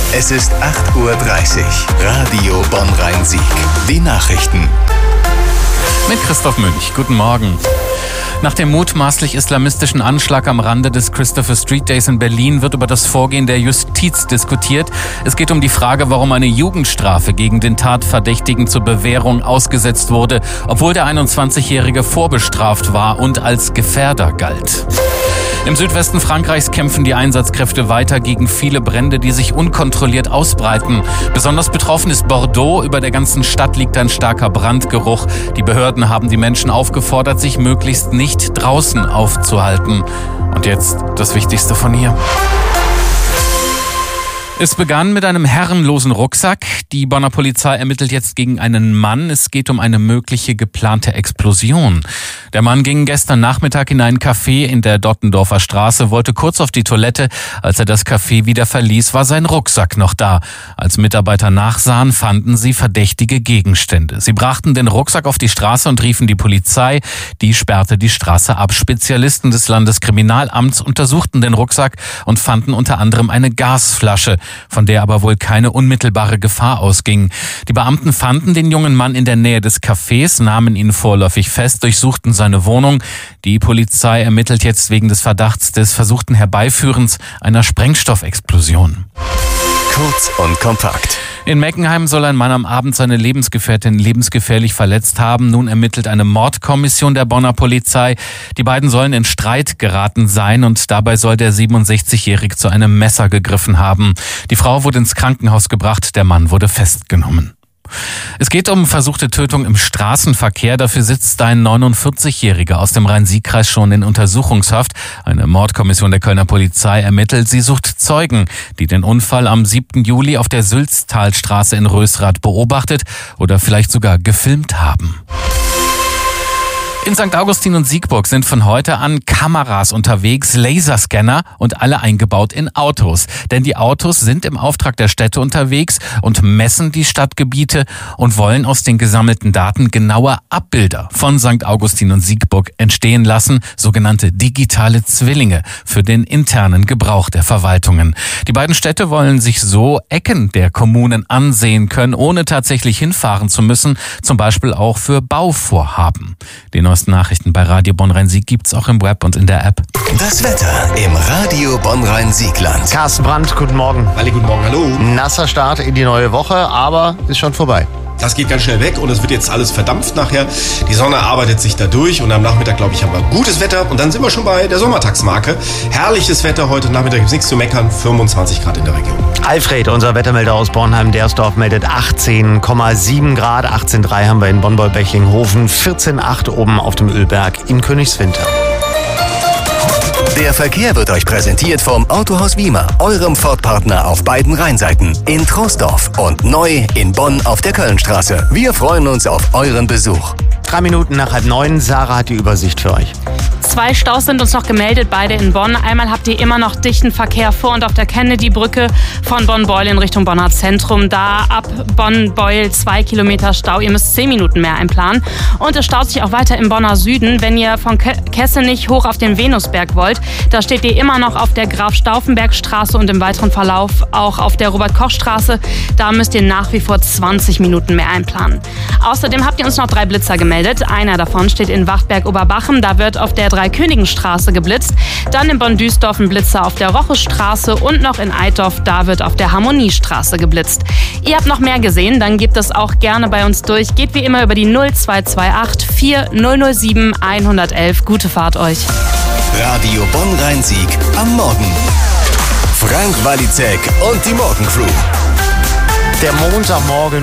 Es ist 8:30 Uhr. Radio Bonn-Rhein-Sieg. Die Nachrichten. Mit Christoph Münch. Guten Morgen. Nach dem mutmaßlich islamistischen Anschlag am Rande des Christopher Street Days in Berlin wird über das Vorgehen der Justiz diskutiert. Es geht um die Frage, warum eine Jugendstrafe gegen den Tatverdächtigen zur Bewährung ausgesetzt wurde, obwohl der 21-Jährige vorbestraft war und als Gefährder galt. Im Südwesten Frankreichs kämpfen die Einsatzkräfte weiter gegen viele Brände, die sich unkontrolliert ausbreiten. Besonders betroffen ist Bordeaux. Über der ganzen Stadt liegt ein starker Brandgeruch. Die Behörden haben die Menschen aufgefordert, sich möglichst nicht draußen aufzuhalten. Und jetzt das Wichtigste von hier. Es begann mit einem herrenlosen Rucksack. Die Bonner Polizei ermittelt jetzt gegen einen Mann. Es geht um eine mögliche geplante Explosion. Der Mann ging gestern Nachmittag in ein Café in der Dottendorfer Straße, wollte kurz auf die Toilette. Als er das Café wieder verließ, war sein Rucksack noch da. Als Mitarbeiter nachsahen, fanden sie verdächtige Gegenstände. Sie brachten den Rucksack auf die Straße und riefen die Polizei. Die sperrte die Straße ab. Spezialisten des Landeskriminalamts untersuchten den Rucksack und fanden unter anderem eine Gasflasche, von der aber wohl keine unmittelbare Gefahr ausging. Die Beamten fanden den jungen Mann in der Nähe des Cafés, nahmen ihn vorläufig fest, durchsuchten seine Wohnung. Die Polizei ermittelt jetzt wegen des Verdachts des versuchten Herbeiführens einer Sprengstoffexplosion. Kurz und kompakt. In Meckenheim soll ein Mann am Abend seine Lebensgefährtin lebensgefährlich verletzt haben. Nun ermittelt eine Mordkommission der Bonner Polizei. Die beiden sollen in Streit geraten sein und dabei soll der 67-Jährige zu einem Messer gegriffen haben. Die Frau wurde ins Krankenhaus gebracht, der Mann wurde festgenommen. Es geht um versuchte Tötung im Straßenverkehr. Dafür sitzt ein 49-Jähriger aus dem Rhein-Sieg-Kreis schon in Untersuchungshaft. Eine Mordkommission der Kölner Polizei ermittelt. Sie sucht Zeugen, die den Unfall am 7. Juli auf der Sülztalstraße in Rösrath beobachtet oder vielleicht sogar gefilmt haben. In St. Augustin und Siegburg sind von heute an Kameras unterwegs, Laserscanner und alle eingebaut in Autos. Denn die Autos sind im Auftrag der Städte unterwegs und messen die Stadtgebiete und wollen aus den gesammelten Daten genaue Abbilder von St. Augustin und Siegburg entstehen lassen, sogenannte digitale Zwillinge für den internen Gebrauch der Verwaltungen. Die beiden Städte wollen sich so Ecken der Kommunen ansehen können, ohne tatsächlich hinfahren zu müssen, zum Beispiel auch für Bauvorhaben. Die neuesten Nachrichten bei Radio Bonn-Rhein-Sieg gibt's auch im Web und in der App. Das Wetter im Radio Bonn-Rhein-Siegland. Carsten Brandt, guten Morgen. Alle guten Morgen, hallo. Nasser Start in die neue Woche, aber ist schon vorbei. Das geht ganz schnell weg und es wird jetzt alles verdampft nachher. Die Sonne arbeitet sich da durch und am Nachmittag, glaube ich, haben wir gutes Wetter. Und dann sind wir schon bei der Sommertagsmarke. Herrliches Wetter heute Nachmittag, gibt's nichts zu meckern. 25 Grad in der Region. Alfred, unser Wettermelder aus Bornheim-Dersdorf, meldet 18,7 Grad. 18,3 haben wir in Bonn-Beulbechlinghofen, 14,8 oben auf dem Ölberg in Königswinter. Der Verkehr wird euch präsentiert vom Autohaus Wiemer, eurem Ford-Partner auf beiden Rheinseiten, in Troisdorf und neu in Bonn auf der Kölnstraße. Wir freuen uns auf euren Besuch. 3 Minuten nach 8:30, Sarah hat die Übersicht für euch. 2 Staus sind uns noch gemeldet, beide in Bonn. Einmal habt ihr immer noch dichten Verkehr vor und auf der Kennedy-Brücke von Bonn-Beul in Richtung Bonner Zentrum. Da ab Bonn-Beul 2 Kilometer Stau. Ihr müsst 10 Minuten mehr einplanen. Und es staut sich auch weiter im Bonner Süden. Wenn ihr von Kessenich hoch auf den Venusberg wollt, da steht ihr immer noch auf der Graf-Stauffenberg-Straße und im weiteren Verlauf auch auf der Robert-Koch-Straße. Da müsst ihr nach wie vor 20 Minuten mehr einplanen. Außerdem habt ihr uns noch 3 Blitzer gemeldet. Einer davon steht in Wachtberg-Oberbachem. Da wird auf der Dreikönigenstraße geblitzt. Dann in Bonn-Duisdorf ein Blitzer auf der Rochestraße und noch in Eitorf, da wird auf der Harmoniestraße geblitzt. Ihr habt noch mehr gesehen, dann gebt es auch gerne bei uns durch. Geht wie immer über die 0228 4007 111. Gute Fahrt euch. Radio Bonn-Rhein-Sieg am Morgen. Frank Walizek und die Morgencrew. Der Montagmorgen